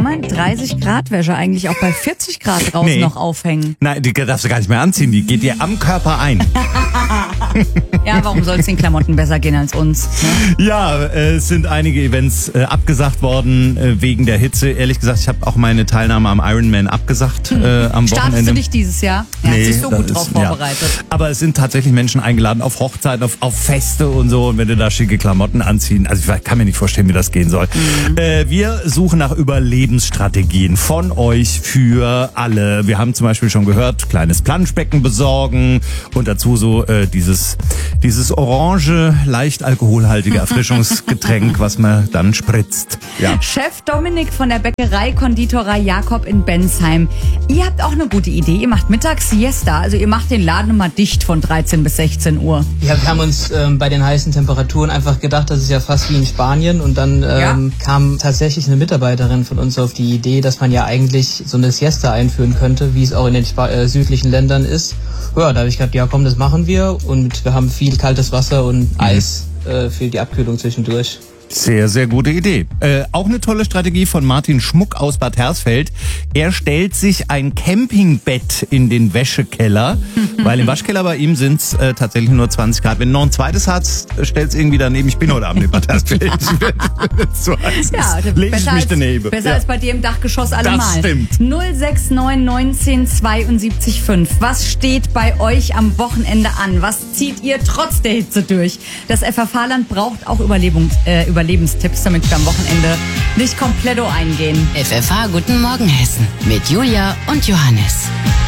man 30 Grad Wäsche eigentlich auch bei 40 Grad draußen noch aufhängen? Nein, die darfst du gar nicht mehr anziehen, die geht dir am Körper ein. Ja, warum soll es den Klamotten besser gehen als uns? Ne? Ja, es sind einige Events abgesagt worden wegen der Hitze. Ehrlich gesagt, ich habe auch meine Teilnahme am Ironman abgesagt am Wochenende. Startest du nicht dieses Jahr? Er hat sich so gut drauf vorbereitet. Ja. Aber es sind tatsächlich Menschen eingeladen auf Hochzeiten, auf Feste und so. Und wenn du da schicke Klamotten anziehen, also ich kann mir nicht vorstellen, wie das gehen soll. Wir suchen nach Überlebensstrategien von euch für alle. Wir haben zum Beispiel schon gehört, kleines Planschbecken besorgen und dazu so dieses orange, leicht alkoholhaltige Erfrischungsgetränk, was man dann spritzt. Ja. Chef Dominik von der Bäckerei Konditorei Jakob in Bensheim. Ihr habt auch eine gute Idee. Ihr macht mittags Siesta, also ihr macht den Laden immer dicht von 13 bis 16 Uhr. Ja, wir haben uns bei den heißen Temperaturen einfach gedacht, das ist ja fast wie in Spanien. Und dann kam tatsächlich eine Mitarbeiterin von uns auf die Idee, dass man ja eigentlich so eine Siesta einführen könnte, wie es auch in den südlichen Ländern ist. Ja, da habe ich gedacht, ja komm, das machen wir. Und wir haben viel kaltes Wasser und Eis für die Abkühlung zwischendurch. Sehr, sehr gute Idee. Auch eine tolle Strategie von Martin Schmuck aus Bad Hersfeld. Er stellt sich ein Campingbett in den Wäschekeller, weil im Waschkeller bei ihm sind es tatsächlich nur 20 Grad. Wenn du noch ein zweites hast, stell's irgendwie daneben. Ich bin heute Abend in Bad Hersfeld. So heißt ja, es. Leg ich mich daneben. Besser als bei dir im Dachgeschoss allemal. Das stimmt. 069 19 72 5. Was steht bei euch am Wochenende an? Was zieht ihr trotz der Hitze durch? Das FFH-Land braucht auch Überlebenstipps, damit wir am Wochenende nicht komplett eingehen. FFH Guten Morgen Hessen mit Julia und Johannes.